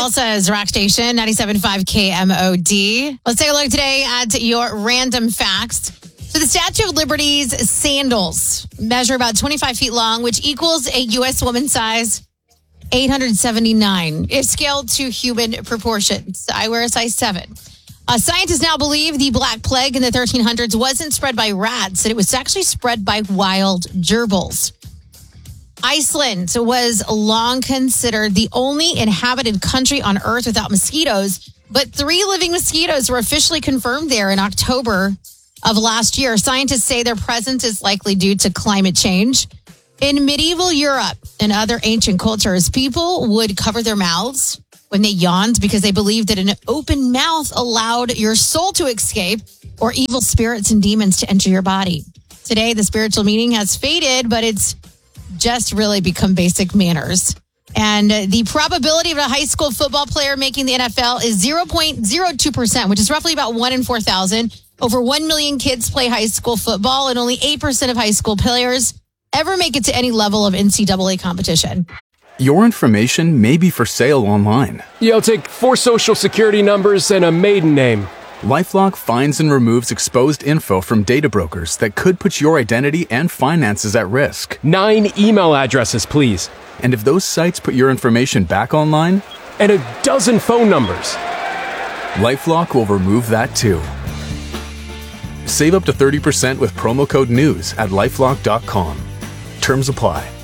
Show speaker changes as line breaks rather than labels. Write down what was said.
Tulsa's rock station, 97.5 KMOD. Let's take a look today at your random facts. So the Statue of Liberty's sandals measure about 25 feet long, which equals a U.S. woman's size 879 if scaled to human proportions. I wear a size 7. Scientists now believe the Black Plague in the 1300s wasn't spread by rats, and it was actually spread by wild gerbils. Iceland was long considered the only inhabited country on Earth without mosquitoes, but 3 living mosquitoes were officially confirmed there in October of last year. Scientists say their presence is likely due to climate change. In medieval Europe and other ancient cultures, people would cover their mouths when they yawned because they believed that an open mouth allowed your soul to escape or evil spirits and demons to enter your body. Today, the spiritual meaning has faded, but it's just really become basic manners. And the probability of a high school football player making the NFL is 0.02%, which is roughly about 1 in 4,000. Over 1 million kids play high school football, and only 8% of high school players ever make it to any level of NCAA competition.
Your information may be for sale online.
You'll take 4 social security numbers and a maiden name.
LifeLock finds and removes exposed info from data brokers that could put your identity and finances at risk.
9 email addresses, please.
And if those sites put your information back online,
and a dozen phone numbers.
LifeLock will remove that too. Save up to 30% with promo code NEWS at LifeLock.com. Terms apply.